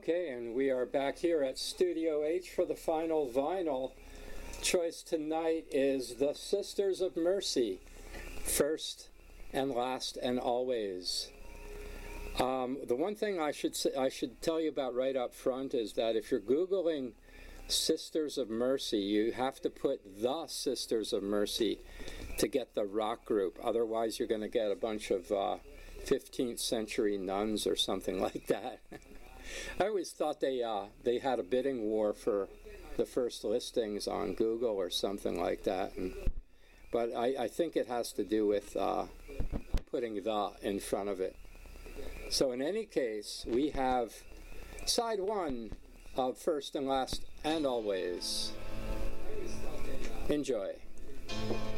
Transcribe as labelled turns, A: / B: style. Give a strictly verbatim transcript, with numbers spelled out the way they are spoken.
A: Okay, and we are back here at Studio H for the final vinyl. Choice tonight is The Sisters of Mercy, First and Last and Always. Um, the one thing I should say, I should tell you about right up front is that if you're Googling Sisters of Mercy, you have to put The Sisters of Mercy to get the rock group. Otherwise, you're going to get a bunch of uh, fifteenth century nuns or something like that. I always thought they uh, they had a bidding war for the first listings on Google or something like that. And, but I, I think it has to do with uh, putting the in front of it. So in any case, we have side one of First and Last and Always. Enjoy.